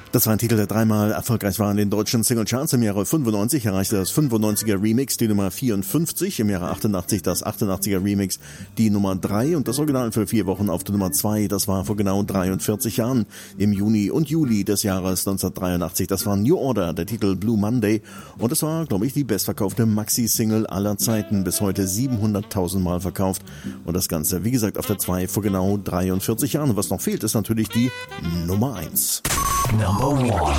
Das war ein Titel, der dreimal erfolgreich war in den deutschen Singlecharts. Im Jahre 95 erreichte das 95er Remix die Nummer 54, im Jahre 88 das 88er Remix die Nummer 3 und das Original für 4 Wochen auf der Nummer 2. Das war vor genau 43 Jahren, im Juni und Juli des Jahres 1983. Das war New Order, der Titel Blue Monday, und das war, glaube ich, die bestverkaufte Maxi-Single aller Zeiten, bis heute 700.000 Mal verkauft, und das Ganze, wie gesagt, auf der 2 vor genau 43 Jahren. Und was noch fehlt, ist natürlich die Nummer 1. Number 1.